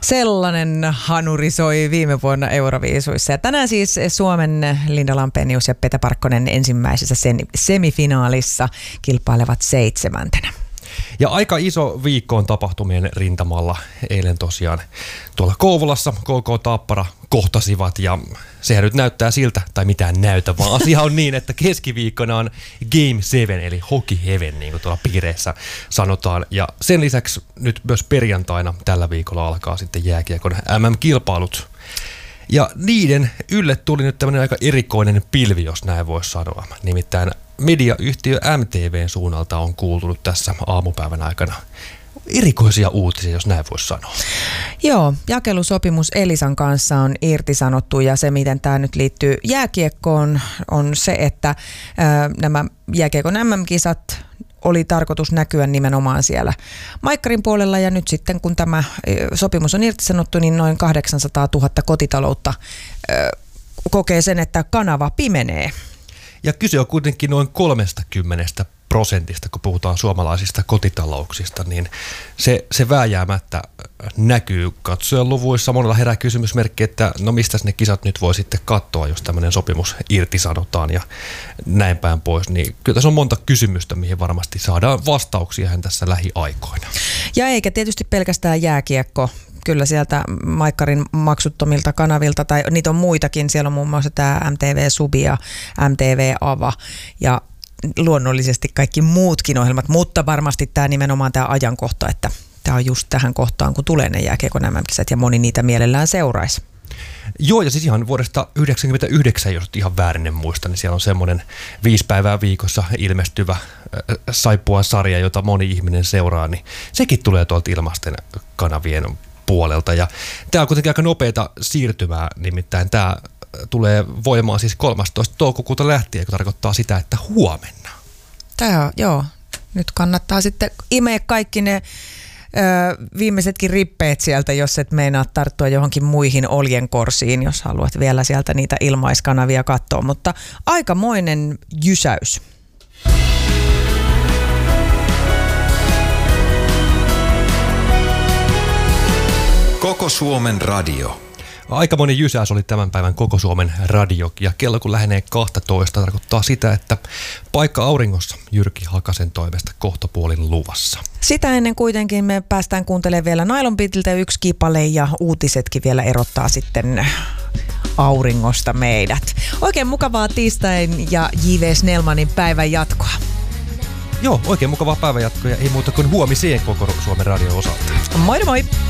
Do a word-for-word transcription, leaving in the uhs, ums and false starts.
Sellainen hanuri soi viime vuonna Euroviisuissa. Ja tänään siis Suomen Linda Lampenius ja Pete Parkkonen ensimmäisessä semifinaalissa kilpailevat seitsemäntenä. Ja aika iso viikko on tapahtumien rintamalla. Eilen tosiaan tuolla Kouvolassa K K Tappara kohtasivat ja sehän nyt näyttää siltä, tai mitään näytä, vaan asia on niin, että keskiviikkona on Game seven eli Hockey Heaven, niin kuin tuolla piireissä sanotaan. Ja sen lisäksi nyt myös perjantaina tällä viikolla alkaa sitten jääkiekon M M-kilpailut. Ja niiden ylle tuli nyt tämmöinen aika erikoinen pilvi, jos näin voisi sanoa. Nimittäin mediayhtiö M T V:n suunnalta on kuultunut tässä aamupäivän aikana erikoisia uutisia, jos näin voisi sanoa. Joo, jakelusopimus Elisan kanssa on irtisanottu ja se, miten tämä nyt liittyy jääkiekkoon, on se, että ää, nämä jääkiekon M M-kisat oli tarkoitus näkyä nimenomaan siellä Maikkarin puolella ja nyt sitten kun tämä sopimus on irtisanottu, niin noin kahdeksansataatuhatta kotitaloutta ää, kokee sen, että kanava pimenee. Ja kyse on kuitenkin noin kolmekymmentä prosentista, kun puhutaan suomalaisista kotitalouksista, niin se, se vääjäämättä näkyy katsojan luvuissa. Monella herää kysymysmerkki, että no mistäs ne kisat nyt voi sitten katsoa, jos tämmöinen sopimus irtisanotaan ja näin päin pois. Niin kyllä tässä on monta kysymystä, mihin varmasti saadaan vastauksia hän tässä lähiaikoina. Ja eikä tietysti pelkästään jääkiekko. Kyllä sieltä Maikkarin maksuttomilta kanavilta, tai niitä on muitakin. Siellä on muun muassa tämä M T V Subi ja M T V Ava ja luonnollisesti kaikki muutkin ohjelmat, mutta varmasti tämä nimenomaan tämä ajankohta, että tämä on just tähän kohtaan, kun tulee ne jääkiekon M M-kisat ja moni niitä mielellään seuraisi. Joo, ja siis ihan vuodesta yhdeksänkymmentäyhdeksän, jos ihan väärin en muista, niin siellä on semmoinen viisi päivää viikossa ilmestyvä äh, Saippua-sarja, jota moni ihminen seuraa, niin sekin tulee tuolta ilmaisten kanavien puolelta. Ja tämä on kuitenkin aika nopeata siirtymää, nimittäin tämä tulee voimaan siis kolmastoista toukokuuta lähtien, joka tarkoittaa sitä, että huomenna. Tämä joo. Nyt kannattaa sitten imeä kaikki ne ö, viimeisetkin rippeet sieltä, jos et meinaa tarttua johonkin muihin oljenkorsiin, jos haluat vielä sieltä niitä ilmaiskanavia katsoa. Mutta aikamoinen jysäys. Koko Suomen radio. Aikamoinen jysäys oli tämän päivän Koko Suomen radio, ja kello kun lähenee kaksitoista tarkoittaa sitä, että paikka auringossa Jyrki Hakasen toimesta kohtapuolin luvassa. Sitä ennen kuitenkin me päästään kuuntelemaan vielä Nylon Beatiltä yksi kipale ja uutisetkin vielä erottaa sitten auringosta meidät. Oikein mukavaa tiistain ja J V Snellmanin päivän jatkoa. Joo, oikein mukavaa päivän jatkoa ja ei muuta kuin huomiseen Koko Suomen radio osalta. Moi moi!